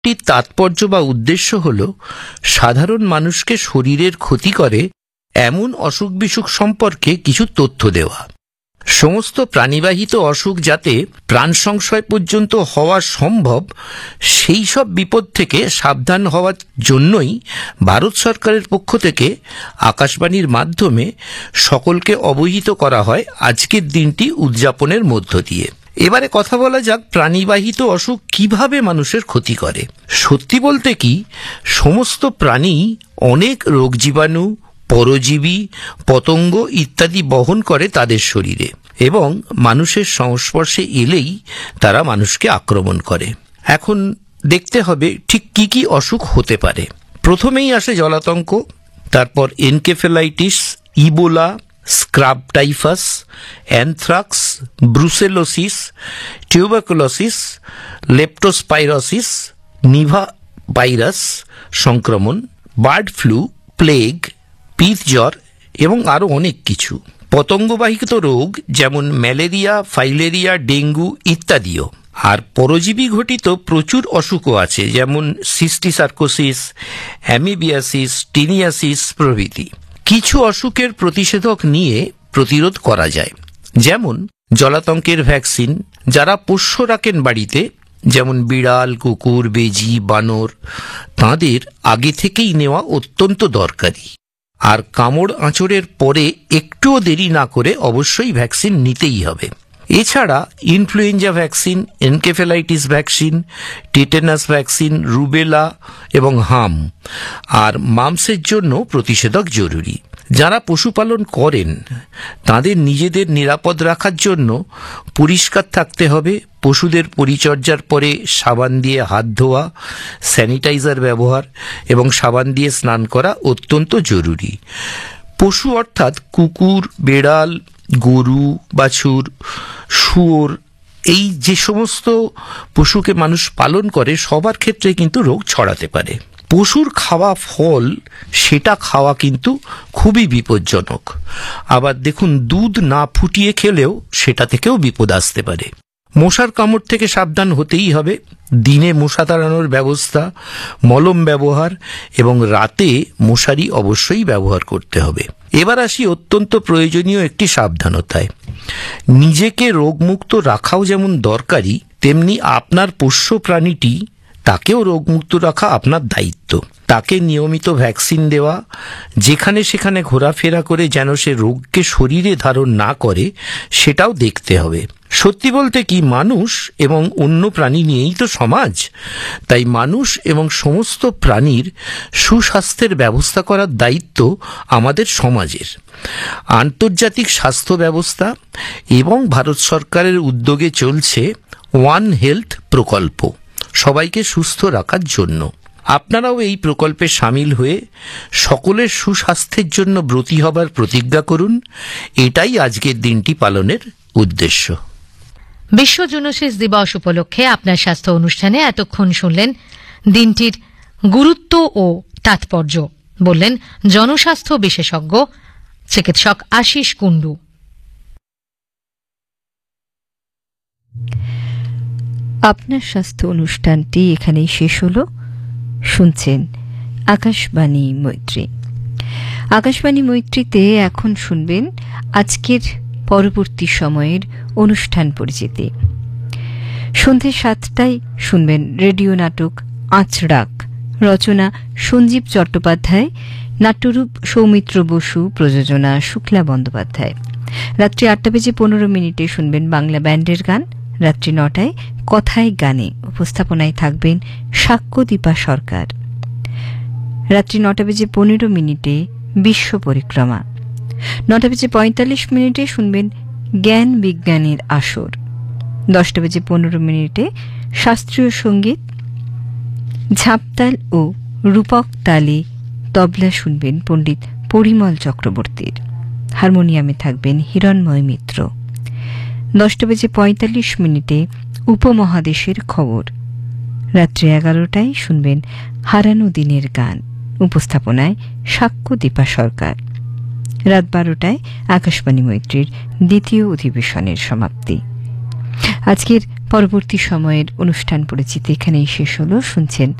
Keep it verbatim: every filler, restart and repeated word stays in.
টির তাৎপর্য বা উদ্দেশ্য হল সাধারণ মানুষকে শরীরের ক্ষতি করে এমন অসুখ বিসুখ সম্পর্কে কিছু তথ্য দেওয়া। সমস্ত প্রাণীবাহিত অসুখ যাতে প্রাণ সংশয় পর্যন্ত হওয়া সম্ভব সেই সব বিপদ থেকে সাবধান হওয়ার জন্যই ভারত সরকারের পক্ষ থেকে আকাশবাণীর মাধ্যমে সকলকে অবহিত করা হয় আজকের দিনটি উদযাপনের মধ্য দিয়ে। এবারে কথা বলা যাক প্রাণীবাহিত অসুখ কিভাবে মানুষের ক্ষতি করে। সত্যি বলতে কি, সমস্ত প্রাণী অনেক রোগ জীবাণু, পরজীবী, পতঙ্গ ইত্যাদি বহন করে তাদের শরীরে এবং মানুষের সংস্পর্শে এলেই তারা মানুষকে আক্রমণ করে। এখন দেখতে হবে ঠিক কি কি অসুখ হতে পারে। প্রথমেই আসে জলাতঙ্ক, তারপর encephalitis, Ebola, scrub typhus, anthrax, brucellosis, tuberculosis, leptospirosis, Nibha virus সংক্রমণ, বার্ড ফ্লু, প্লেগ, পিত জ্বর এবং আরও অনেক কিছু। পতঙ্গবাহিত রোগ যেমন ম্যালেরিয়া, ফাইলেরিয়া, ডেঙ্গু ইত্যাদিও। আর পরজীবী ঘটিত প্রচুর অসুখও আছে, যেমন সিস্টিসার্কোসিস, অ্যামিবিয়াসিস, টিনিয়াসিস প্রভৃতি। কিছু অসুখের প্রতিষেধক নিয়ে প্রতিরোধ করা যায়, যেমন জলাতঙ্কের ভ্যাকসিন। যারা পোষ্য রাখেন বাড়িতে, যেমন বিড়াল, কুকুর, বেজি, বানর, তাঁদের আগে থেকেই নেওয়া অত্যন্ত দরকারি। আর কামড় আঁচড়ের পরে একটুও দেরি না করে অবশ্যই ভ্যাকসিন নিতেই হবে। এছাড়া influenza vaccine, encephalitis vaccine, tetanus vaccine, rubella এবং হাম আর মামসের জন্য প্রতিষেধক জরুরি। যারা পশুপালন করেন তাদের নিজেদের নিরাপদ রাখার জন্য পরিষ্কার থাকতে হবে। পশুদের পরিচর্যার পরে সাবান দিয়ে হাত ধোয়া, স্যানিটাইজার ব্যবহার এবং সাবান দিয়ে স্নান করা অত্যন্ত জরুরি। পশু অর্থাৎ কুকুর, বেড়াল, গরু, বাছুর, শুয়োর, এই যে সমস্ত পশুকে মানুষ পালন করে সবার ক্ষেত্রে কিন্তু রোগ ছড়াতে পারে। পশুর খাওয়া ফল সেটা খাওয়া কিন্তু খুবই বিপজ্জনক। আবার দেখুন, দুধ না ফুটিয়ে খেলেও সেটা থেকেও বিপদ আসতে পারে। মশার কামড় থেকে সাবধান হতেই হবে। দিনে মশা তাড়ানোর ব্যবস্থা, মলম ব্যবহার এবং রাতে মশারি অবশ্যই ব্যবহার করতে হবে। এবার আসি অত্যন্ত প্রয়োজনীয় একটি সাবধানতায়। নিজেকে রোগমুক্ত রাখাও যেমন দরকারি, তেমনি আপনার পোষ্য প্রাণীটি তাকেও রোগমুক্ত রাখা আপনার দায়িত্ব। তাকে নিয়মিত ভ্যাকসিন দেওয়া, যেখানে সেখানে ঘোরাফেরা করে যেন সে রোগকে শরীরে ধারণ না করে সেটাও দেখতে হবে। সত্যি বলতে কি, মানুষ এবং অন্য প্রাণী নিয়েই তো সমাজ, তাই মানুষ এবং সমস্ত প্রাণীর সুস্বাস্থ্যের ব্যবস্থা করার দায়িত্ব আমাদের সমাজের। আন্তর্জাতিক স্বাস্থ্য ব্যবস্থা এবং ভারত সরকারের উদ্যোগে চলছে ওয়ান হেলথ প্রকল্প, সবাইকে সুস্থ রাখার জন্য। আপনারাও এই প্রকল্পে সামিল হয়ে সকলের সুস্বাস্থ্যের জন্য ব্রতী হবার প্রতিজ্ঞা করুন। এটাই আজকের দিনটি পালনের উদ্দেশ্য। বিশ্ব জুনোসিস দিবস উপলক্ষে আপনার স্বাস্থ্য অনুষ্ঠানে এতক্ষণ শুনলেন দিনটির গুরুত্ব ও তাৎপর্য। বললেন জনস্বাস্থ্য বিশেষজ্ঞ চিকিৎসক আশিস কুণ্ডু। আপনার স্বাস্থ্য অনুষ্ঠানটি এখানেই শেষ হলো। শুনছেন আকাশবাণী মৈত্রী। আকাশবাণী মৈত্রীতে এখন শুনবেন আজকের পরবর্তী সময়ের অনুষ্ঠান পরিচিতি। সন্ধ্যে সাতটায় শুনবেন রেডিও নাটক আঁচড়াক, রচনা সঞ্জীব চট্টোপাধ্যায়, নাট্যরূপ সৌমিত্র বসু, প্রযোজনা শুক্লা বন্দ্যোপাধ্যায়। রাত্রি আটটা বেজে পনেরো মিনিটে শুনবেন বাংলা ব্যান্ডের গান। রাত্রি নটায় কথায় গানে, উপস্থাপনায় থাকবেন সাক্ষ্যদীপা সরকার। রাত্রি নটা বেজে পনেরো মিনিটে বিশ্ব পরিক্রমা। নটা বেজে পঁয়তাল্লিশ মিনিটে শুনবেন জ্ঞান বিজ্ঞানের আসর। দশটা বেজে পনেরো মিনিটে শাস্ত্রীয় সঙ্গীত, ঝাঁপতাল ও রূপক তালে তবলা শুনবেন পণ্ডিত পরিমল চক্রবর্তীর। হারমোনিয়ামে থাকবেন হিরণময় মিত্র। দশটা বেজে পঁয়তাল্লিশ মিনিটে উপমহাদেশের খবর। রাত্রি এগারোটায় শুনবেন হারানো দিনের গান, উপস্থাপনায় সাক্ষ্যদীপা সরকার। রাত বারোটায় আকাশবাণী মৈত্রীর দ্বিতীয় অধিবেশনের সমাপ্তি। আজকের পরবর্তী সময়ের অনুষ্ঠান পরিচিতি এখানেই শেষ হলো। শুনছেন